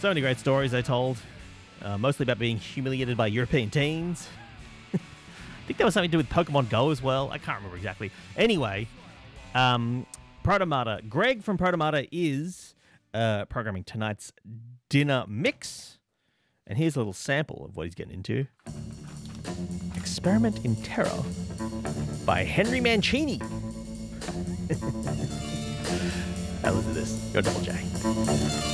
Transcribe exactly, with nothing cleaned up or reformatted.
So many great stories they told, uh, mostly about being humiliated by European teens. I think there was something to do with Pokemon Go as well. I can't remember exactly. Anyway, um, Protomata. Greg from Protomata is uh, programming tonight's dinner mix. And here's a little sample of what he's getting into. Experiment in Terror by Henry Mancini. Now listen to this. Go Double J.